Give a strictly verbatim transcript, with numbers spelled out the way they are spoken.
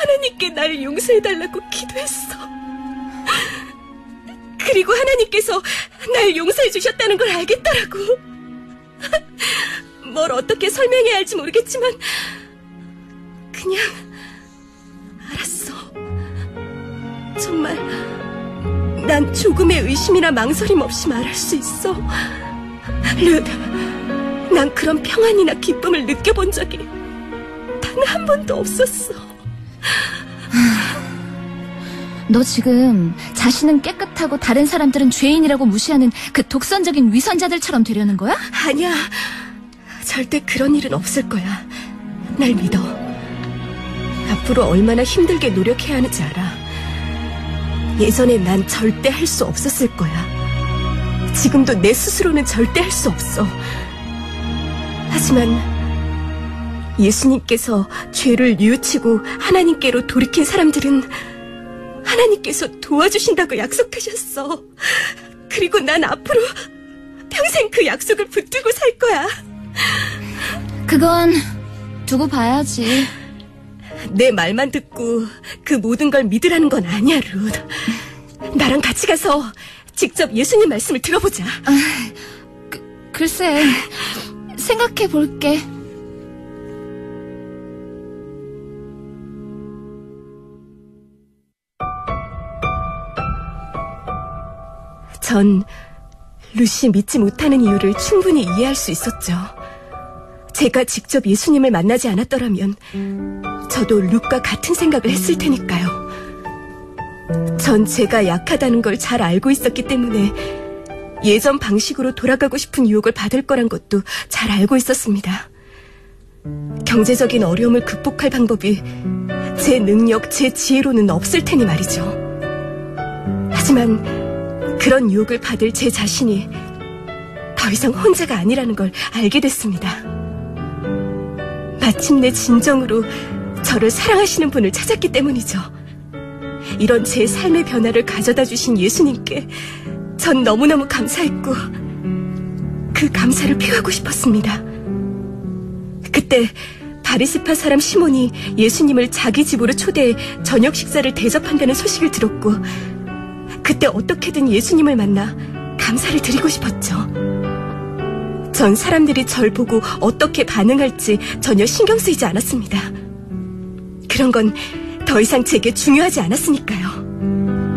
하나님께 날 용서해달라고 기도했어. 그리고 하나님께서 날 용서해 주셨다는 걸 알겠더라고. 뭘 어떻게 설명해야 할지 모르겠지만 그냥 알았어. 정말 난 조금의 의심이나 망설임 없이 말할 수 있어. 룻, 난 그런 평안이나 기쁨을 느껴본 적이 단 한 번도 없었어. 너 지금 자신은 깨끗하고 다른 사람들은 죄인이라고 무시하는 그 독선적인 위선자들처럼 되려는 거야? 아니야. 절대 그런 일은 없을 거야. 날 믿어. 앞으로 얼마나 힘들게 노력해야 하는지 알아. 예전에 난 절대 할 수 없었을 거야. 지금도 내 스스로는 절대 할 수 없어. 하지만 예수님께서 죄를 뉘우치고 하나님께로 돌이킨 사람들은 하나님께서 도와주신다고 약속하셨어. 그리고 난 앞으로 평생 그 약속을 붙들고 살 거야. 그건 두고 봐야지. 내 말만 듣고 그 모든 걸 믿으라는 건 아니야, 룻. 나랑 같이 가서 직접 예수님 말씀을 들어보자. 아, 그, 글쎄, 생각해 볼게. 전 룻이 믿지 못하는 이유를 충분히 이해할 수 있었죠. 제가 직접 예수님을 만나지 않았더라면 저도 룻과 같은 생각을 했을 테니까요. 전 제가 약하다는 걸 잘 알고 있었기 때문에 예전 방식으로 돌아가고 싶은 유혹을 받을 거란 것도 잘 알고 있었습니다. 경제적인 어려움을 극복할 방법이 제 능력, 제 지혜로는 없을 테니 말이죠. 하지만 그런 유혹을 받을 제 자신이 더 이상 혼자가 아니라는 걸 알게 됐습니다. 마침내 진정으로 저를 사랑하시는 분을 찾았기 때문이죠. 이런 제 삶의 변화를 가져다 주신 예수님께 전 너무너무 감사했고 그 감사를 표하고 싶었습니다. 그때 바리새파 사람 시몬이 예수님을 자기 집으로 초대해 저녁 식사를 대접한다는 소식을 들었고 그때 어떻게든 예수님을 만나 감사를 드리고 싶었죠. 전 사람들이 절 보고 어떻게 반응할지 전혀 신경 쓰이지 않았습니다. 그런 건 더 이상 제게 중요하지 않았으니까요.